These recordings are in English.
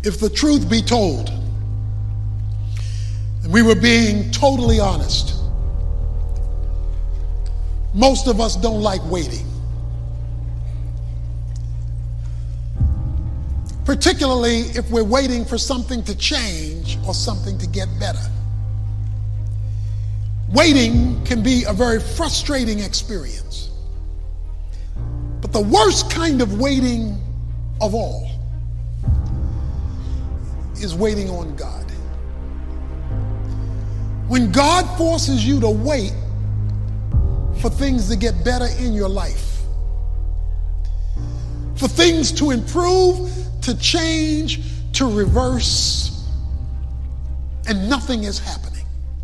If the truth be told, and we were being totally honest, most of us don't like waiting. Particularly if we're waiting for something to change or something to get better. Waiting can be a very frustrating experience. But the worst kind of waiting of all is waiting on God. When God forces you to wait for things to get better in your life, for things to improve, to change, to reverse, and nothing is happening.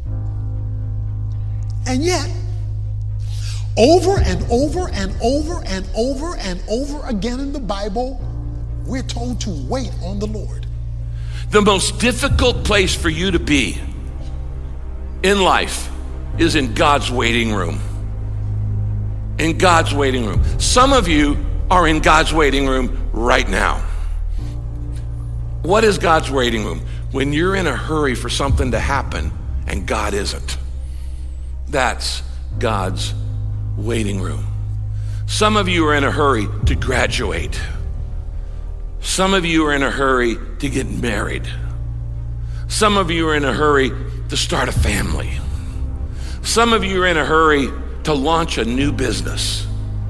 And yet, over and over and over and over and over again in the Bible, we're told to wait on the Lord. The most difficult place for you to be in life is in God's waiting room. In God's waiting room. Some of you are in God's waiting room right now. What is God's waiting room? When you're in a hurry for something to happen and God isn't. That's God's waiting room. Some of you are in a hurry to graduate. Some of you are in a hurry to get married. Some of you are in a hurry to start a family. Some of you are in a hurry to launch a new business,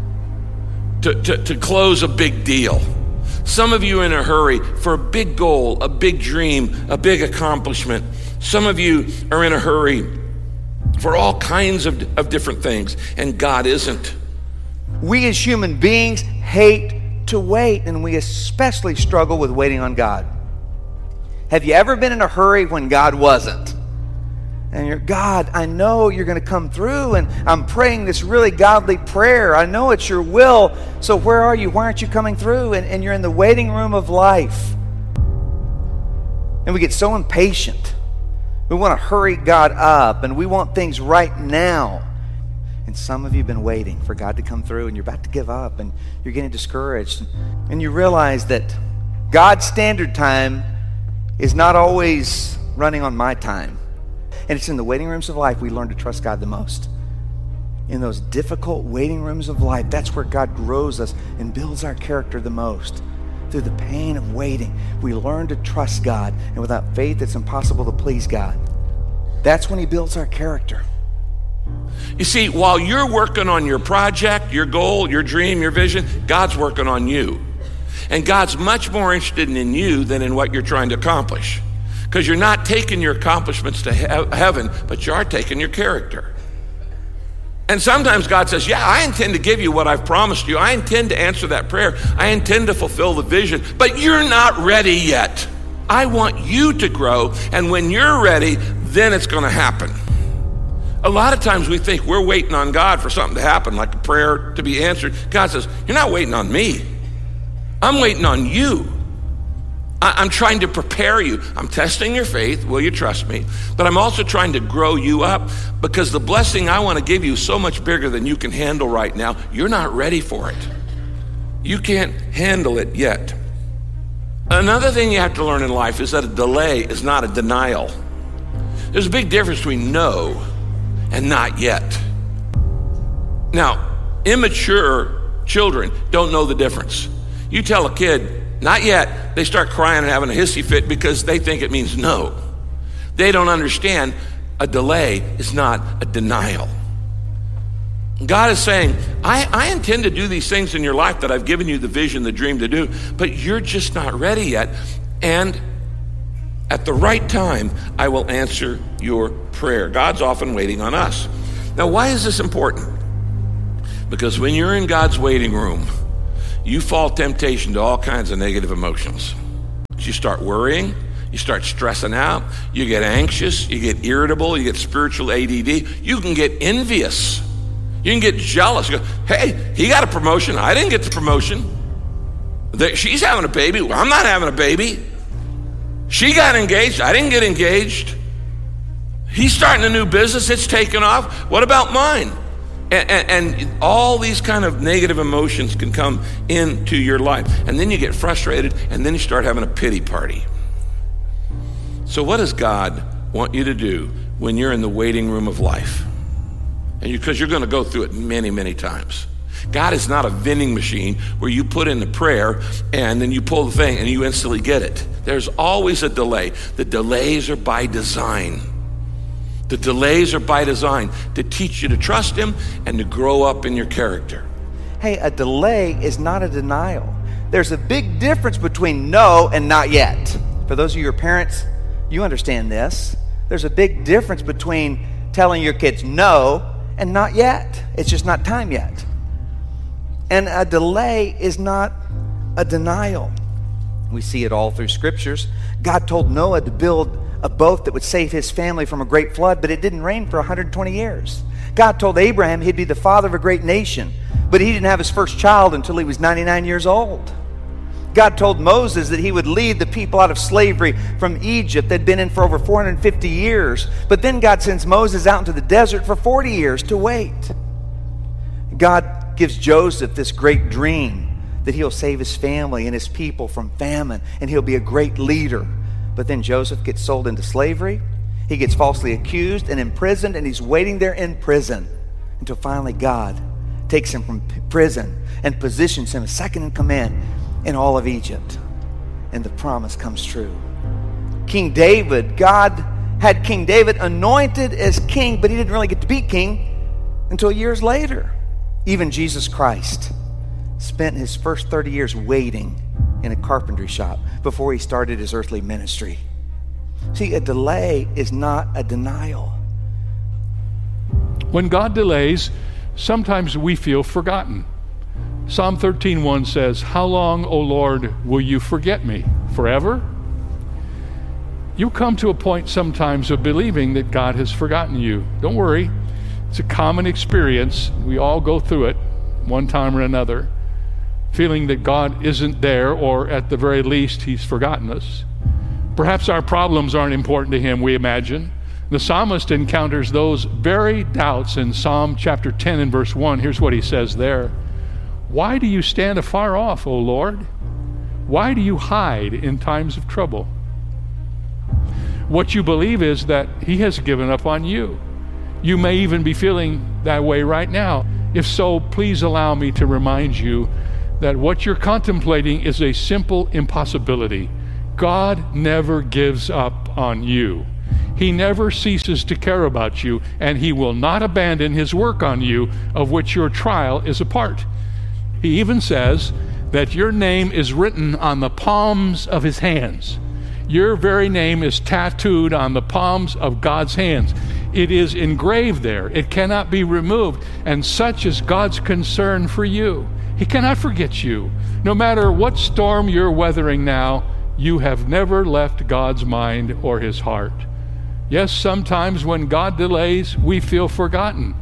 to close a big deal. Some of you are in a hurry for a big goal, a big dream, a big accomplishment. Some of you are in a hurry for all kinds of different things, and God isn't. We as human beings hate to wait, and we especially struggle with waiting on God. Have you ever been in a hurry when God wasn't? And you're, God, I know you're going to come through, and I'm praying this really godly prayer. I know it's your will, so where are you? Why aren't you coming through? And you're in the waiting room of life. And we get so impatient. We want to hurry God up, and we want things right now. And some of you have been waiting for God to come through, and you're about to give up, and you're getting discouraged. And you realize that God's standard time is not always running on my time. And it's in the waiting rooms of life we learn to trust God the most. In those difficult waiting rooms of life, that's where God grows us and builds our character the most. Through the pain of waiting, we learn to trust God. And without faith, it's impossible to please God. That's when He builds our character. You see, while you're working on your project, your goal, your dream, your vision, God's working on you. And God's much more interested in you than in what you're trying to accomplish. Because you're not taking your accomplishments to heaven, but you are taking your character. And sometimes God says, yeah, I intend to give you what I've promised you. I intend to answer that prayer. I intend to fulfill the vision, but you're not ready yet. I want you to grow, and when you're ready, then it's going to happen. A lot of times we think we're waiting on God for something to happen, like a prayer to be answered. God says, you're not waiting on me. I'm waiting on you. I'm trying to prepare you. I'm testing your faith. Will you trust me? But I'm also trying to grow you up, because the blessing I want to give you is so much bigger than you can handle right now. You're not ready for it. You can't handle it yet. Another thing you have to learn in life is that a delay is not a denial. There's a big difference between no and not yet. Now, immature children don't know the difference. You tell a kid, not yet, they start crying and having a hissy fit because they think it means no. They don't understand a delay is not a denial. God is saying, I intend to do these things in your life that I've given you the vision, the dream to do, but you're just not ready yet. And at the right time, I will answer your prayer. God's often waiting on us. Now, why is this important? Because when you're in God's waiting room, you fall temptation to all kinds of negative emotions. You start worrying, you start stressing out, you get anxious, you get irritable, you get spiritual ADD, you can get envious, you can get jealous. You go, hey, he got a promotion, I didn't get the promotion. She's having a baby, well, I'm not having a baby. She got engaged, I didn't get engaged. He's starting a new business, it's taken off, what about mine? And all these kind of negative emotions can come into your life. And then you get frustrated, and then you start having a pity party. So what does God want you to do when you're in the waiting room of life? And because you're going to go through it many, many times. God is not a vending machine where you put in the prayer and then you pull the thing and you instantly get it. There's always a delay. The delays are by design. The delays are by design to teach you to trust him and to grow up in your character. Hey, a delay is not a denial. There's a big difference between no and not yet. For those of you who are parents, you understand this. There's a big difference between telling your kids no and not yet. It's just not time yet. And a delay is not a denial. We see it all through scriptures. God told Noah to build a boat that would save his family from a great flood, but it didn't rain for 120 years. God told Abraham he'd be the father of a great nation, but he didn't have his first child until he was 99 years old. God told Moses that he would lead the people out of slavery from Egypt. They'd been in for over 450 years. But then God sends Moses out into the desert for 40 years to wait. God gives Joseph this great dream that he'll save his family and his people from famine, and he'll be a great leader. But then Joseph gets sold into slavery. He gets falsely accused and imprisoned, and he's waiting there in prison until finally God takes him from prison and positions him as second in command in all of Egypt. And the promise comes true. King David, God had King David anointed as king, but he didn't really get to be king until years later. Even Jesus Christ spent his first 30 years waiting in a carpentry shop before he started his earthly ministry. See, a delay is not a denial. When God delays, sometimes we feel forgotten. Psalm 13:1 says, "How long, O Lord, will you forget me? Forever?" You come to a point sometimes of believing that God has forgotten you. Don't worry. It's a common experience. We all go through it one time or another, feeling that God isn't there, or at the very least, he's forgotten us. Perhaps our problems aren't important to him, we imagine. The psalmist encounters those very doubts in Psalm chapter 10 and verse 1. Here's what he says there. "Why do you stand afar off, O Lord? Why do you hide in times of trouble?" What you believe is that he has given up on you. You may even be feeling that way right now. If so, please allow me to remind you that what you're contemplating is a simple impossibility. God never gives up on you. He never ceases to care about you, and he will not abandon his work on you, of which your trial is a part. He even says that your name is written on the palms of his hands. Your very name is tattooed on the palms of God's hands. It is engraved there. It cannot be removed, and such is God's concern for you. He cannot forget you. No matter what storm you're weathering now, you have never left God's mind or his heart. Yes, sometimes when God delays, we feel forgotten.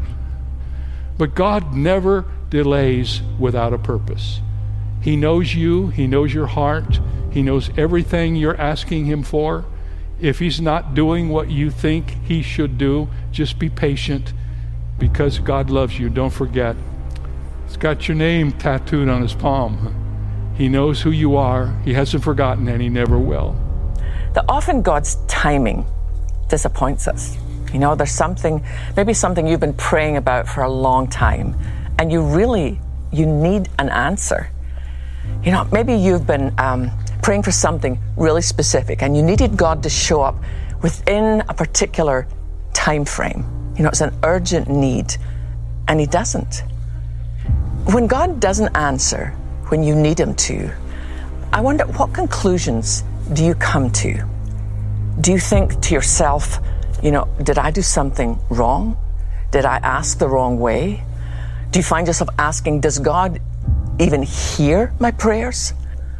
But God never delays without a purpose. He knows you. He knows your heart. He knows everything you're asking him for. If he's not doing what you think he should do, just be patient, because God loves you. Don't forget. He's got your name tattooed on his palm. He knows who you are. He hasn't forgotten, and he never will. That often God's timing disappoints us. You know, there's something, maybe something you've been praying about for a long time, and you need an answer. You know, maybe you've been praying for something really specific, and you needed God to show up within a particular time frame. You know, it's an urgent need, and he doesn't. When God doesn't answer when you need him to, I wonder, what conclusions do you come to? Do you think to yourself, you know, did I do something wrong? Did I ask the wrong way? Do you find yourself asking, does God even hear my prayers?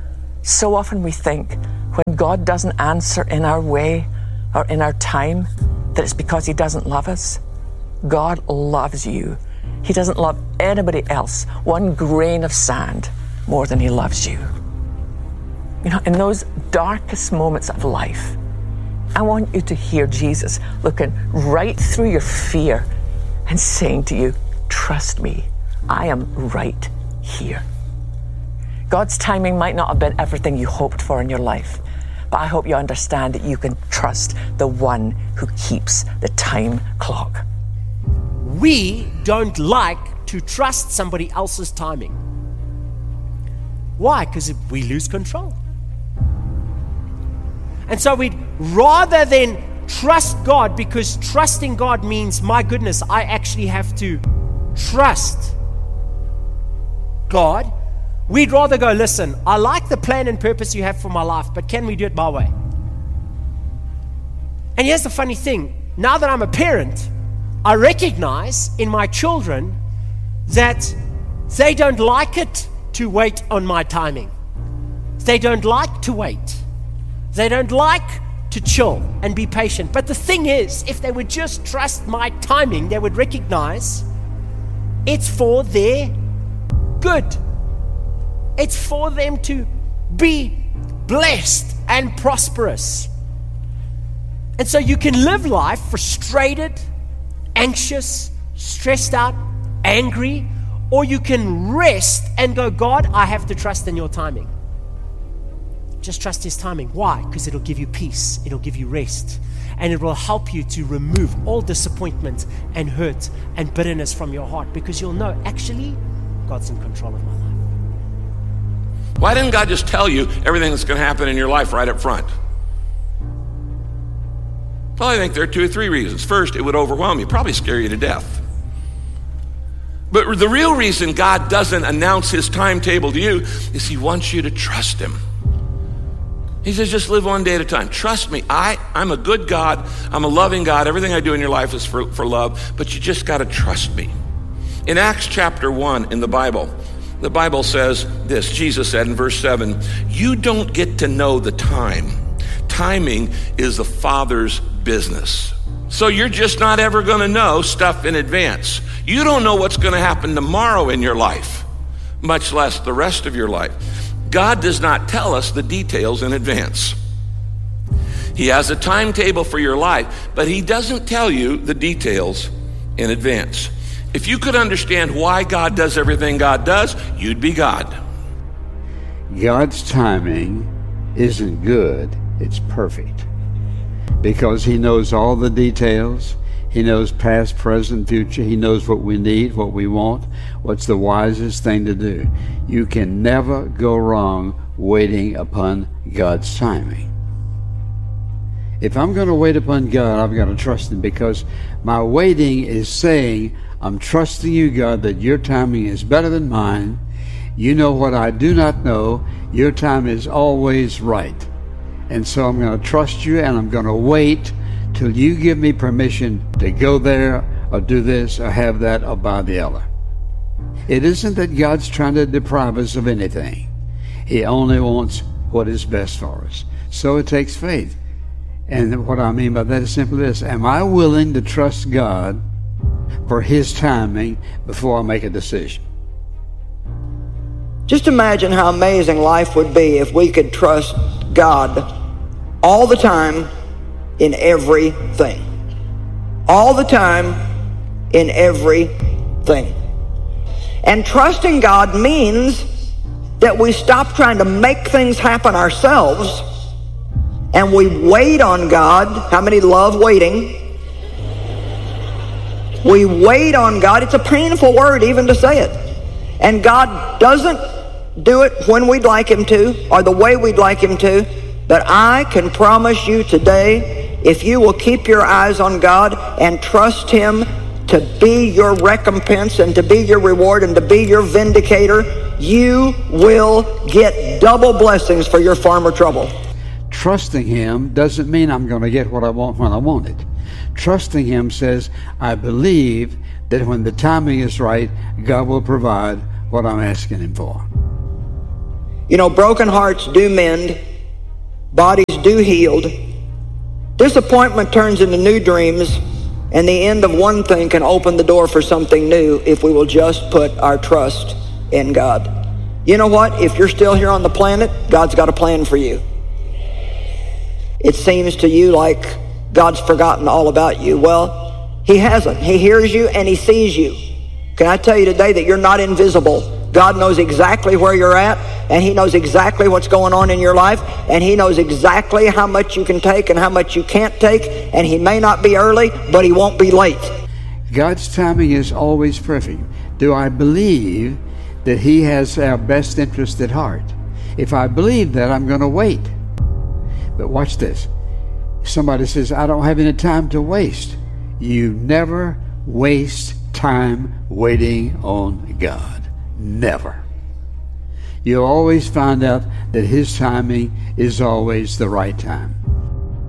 So often we think when God doesn't answer in our way or in our time, that it's because he doesn't love us. God loves you. He doesn't love anybody else one grain of sand more than he loves you. You know, in those darkest moments of life, I want you to hear Jesus looking right through your fear and saying to you, trust me, I am right here. God's timing might not have been everything you hoped for in your life, But I hope you understand that you can trust the one who keeps the time clock. We don't like to trust somebody else's timing. Why? Because we lose control. And so we'd rather than trust God, because trusting God means, my goodness, I actually have to trust God. We'd rather go, listen, I like the plan and purpose you have for my life, but can we do it my way? And here's the funny thing. Now that I'm a parent, I recognize in my children that they don't like it to wait on my timing. They don't like to wait. They don't like to chill and be patient. But the thing is, if they would just trust my timing, they would recognize it's for their good. It's for them to be blessed and prosperous. And so you can live life frustrated, anxious, stressed out, angry, or you can rest and go, God, I have to trust in your timing. Just trust his timing. Why? Because it'll give you peace. It'll give you rest. And it will help you to remove all disappointment and hurt and bitterness from your heart, because you'll know, actually, God's in control of my life. Why didn't God just tell you everything that's going to happen in your life right up front? Well, I think there are 2 or 3 reasons. First, it would overwhelm you, probably scare you to death. But the real reason God doesn't announce his timetable to you is he wants you to trust him. He says, just live one day at a time. Trust me, I'm a good God. I'm a loving God. Everything I do in your life is for love, but you just got to trust me. In Acts chapter 1 in the Bible says this. Jesus said in verse 7, you don't get to know the time. Timing is the Father's business. So you're just not ever going to know stuff in advance. You don't know what's going to happen tomorrow in your life, much less the rest of your life. God does not tell us the details in advance. He has a timetable for your life, but he doesn't tell you the details in advance. If you could understand why God does everything God does, you'd be God. God's timing isn't good, it's perfect. Because he knows all the details. He knows past, present, future. He knows what we need, what we want, what's the wisest thing to do. You can never go wrong waiting upon God's timing. If I'm going to wait upon God, I've got to trust him, because my waiting is saying, I'm trusting you, God, that your timing is better than mine. You know what I do not know. Your time is always right. And so I'm going to trust you, and I'm going to wait till you give me permission to go there or do this or have that or buy the other. It isn't that God's trying to deprive us of anything. He only wants what is best for us. So it takes faith. And what I mean by that is simply this. Am I willing to trust God for his timing before I make a decision? Just imagine how amazing life would be if we could trust God all the time in everything. All the time in everything. And trusting God means that we stop trying to make things happen ourselves and we wait on God. How many love waiting? We wait on God. It's a painful word even to say it. And God doesn't do it when we'd like him to or the way we'd like him to. But I can promise you today, if you will keep your eyes on God and trust him to be your recompense and to be your reward and to be your vindicator, you will get double blessings for your farmer trouble. Trusting him doesn't mean I'm going to get what I want when I want it. Trusting him says, I believe that when the timing is right, God will provide what I'm asking him for. You know, broken hearts do mend. Bodies do healed. Disappointment turns into new dreams, and the end of one thing can open the door for something new if we will just put our trust in God. You know what? If you're still here on the planet, God's got a plan for you. It seems to you like God's forgotten all about you. Well, he hasn't. He hears you and he sees you. Can I tell you today that you're not invisible? God knows exactly where you're at, and He knows exactly what's going on in your life, and He knows exactly how much you can take and how much you can't take, and He may not be early, but He won't be late. God's timing is always perfect. Do I believe that He has our best interest at heart? If I believe that, I'm going to wait. But watch this. Somebody says, I don't have any time to waste. You never waste time waiting on God. Never. You'll always find out that His timing is always the right time.